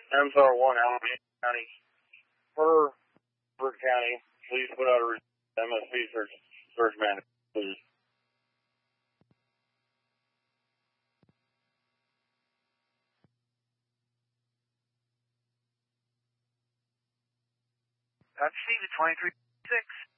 MSR 1, Alameda County. Per Burke County, please put out a MSP search mandate, please. Steve at 23.6.